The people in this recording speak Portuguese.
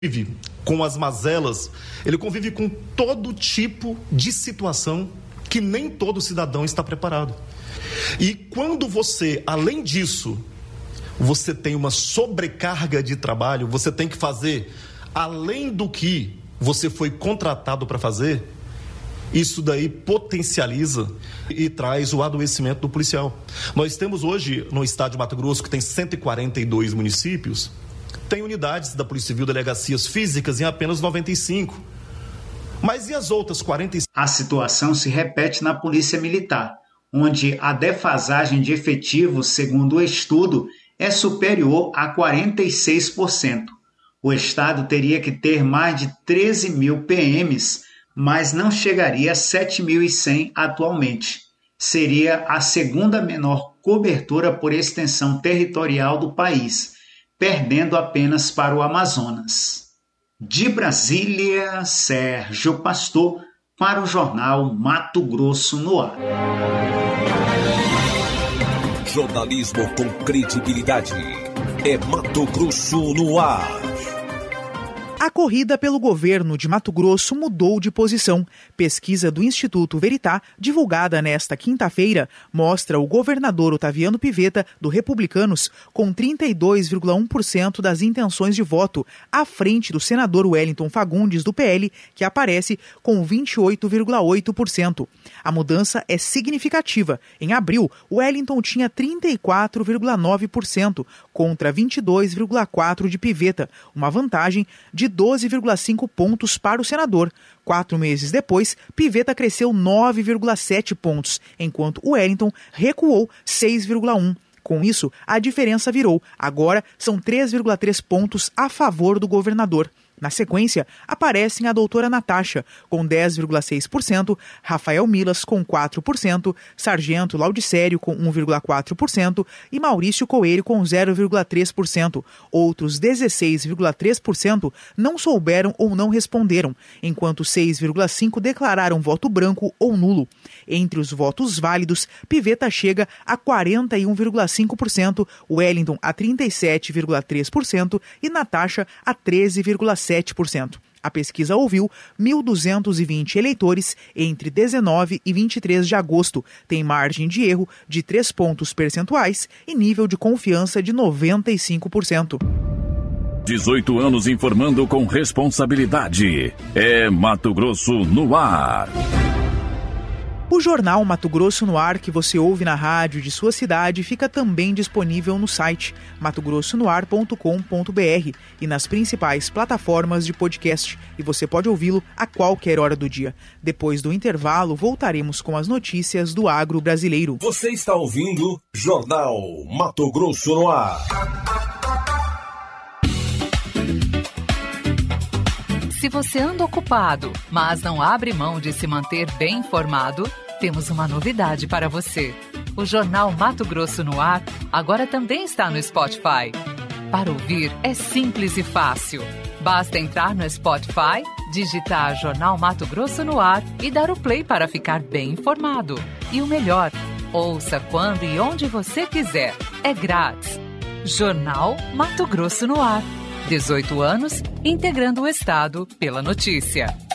Convive com as mazelas, ele convive com todo tipo de situação que nem todo cidadão está preparado. E quando você, além disso, você tem uma sobrecarga de trabalho, você tem que fazer além do que você foi contratado para fazer, isso daí potencializa e traz o adoecimento do policial. Nós temos hoje, no estado de Mato Grosso, que tem 142 municípios, tem unidades da Polícia Civil, delegacias físicas em apenas 95. Mas e as outras 45? A situação se repete na Polícia Militar, onde a defasagem de efetivos, segundo o estudo, é superior a 46%. O Estado teria que ter mais de 13 mil PMs, mas não chegaria a 7.100 atualmente. Seria a segunda menor cobertura por extensão territorial do país, perdendo apenas para o Amazonas. De Brasília, Sérgio Pastor, para o jornal Mato Grosso no Ar. Jornalismo com credibilidade. É Mato Grosso no Ar. A corrida pelo governo de Mato Grosso mudou de posição. Pesquisa do Instituto Veritá, divulgada nesta quinta-feira, mostra o governador Otaviano Pivetta, do Republicanos, com 32,1% das intenções de voto, à frente do senador Wellington Fagundes, do PL, que aparece com 28,8%. A mudança é significativa. Em abril, Wellington tinha 34,9% contra 22,4% de Pivetta, uma vantagem de 12,5 pontos para o senador. 4 meses depois, Pivetta cresceu 9,7 pontos, enquanto Wellington recuou 6,1. Com isso, a diferença virou. Agora são 3,3 pontos a favor do governador. Na sequência, aparecem a doutora Natasha, com 10,6%, Rafael Milas, com 4%, Sargento Laudicério, com 1,4% e Maurício Coelho, com 0,3%. Outros 16,3% não souberam ou não responderam, enquanto 6,5% declararam voto branco ou nulo. Entre os votos válidos, Pivetta chega a 41,5%, Wellington a 37,3% e Natasha a 13,7%. A pesquisa ouviu 1.220 eleitores entre 19 e 23 de agosto. Tem margem de erro de 3 pontos percentuais e nível de confiança de 95%. 18 anos informando com responsabilidade. É Mato Grosso no Ar. O jornal Mato Grosso no Ar, que você ouve na rádio de sua cidade, fica também disponível no site matogrossonoar.com.br e nas principais plataformas de podcast. E você pode ouvi-lo a qualquer hora do dia. Depois do intervalo, voltaremos com as notícias do agro brasileiro. Você está ouvindo Jornal Mato Grosso no Ar. Se você anda ocupado, mas não abre mão de se manter bem informado, temos uma novidade para você. O Jornal Mato Grosso no Ar agora também está no Spotify. Para ouvir é simples e fácil. Basta entrar no Spotify, digitar Jornal Mato Grosso no Ar e dar o play para ficar bem informado. E o melhor, ouça quando e onde você quiser. É grátis. Jornal Mato Grosso no Ar. 18 anos, integrando o Estado pela notícia.